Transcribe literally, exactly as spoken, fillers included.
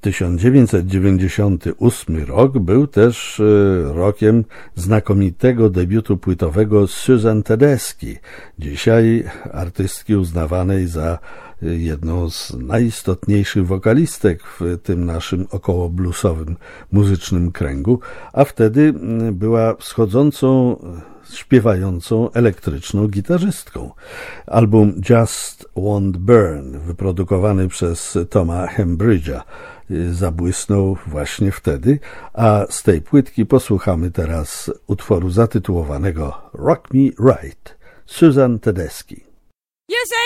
tysiąc dziewięćset dziewięćdziesiąty ósmy rok był też rokiem znakomitego debiutu płytowego Susan Tedeschi, dzisiaj artystki uznawanej za jedną z najistotniejszych wokalistek w tym naszym około bluesowym muzycznym kręgu, a wtedy była wschodzącą, śpiewającą elektryczną gitarzystką. Album Just Won't Burn, wyprodukowany przez Toma Hembridge'a, zabłysnął właśnie wtedy, a z tej płytki posłuchamy teraz utworu zatytułowanego Rock Me Right, Susan Tedeschi.